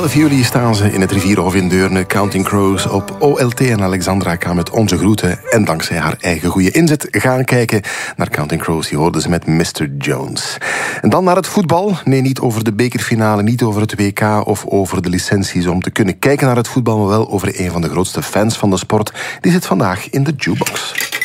11 juli staan ze in het Rivierenhof in Deurne. Counting Crows op OLT. En Alexandra kan met onze groeten en dankzij haar eigen goede inzet gaan kijken naar Counting Crows. Die hoorden ze met Mr. Jones. En dan naar het voetbal. Nee, niet over de bekerfinale, niet over het WK of over de licenties om te kunnen kijken naar het voetbal, maar wel over een van de grootste fans van de sport. Die zit vandaag in de jukebox.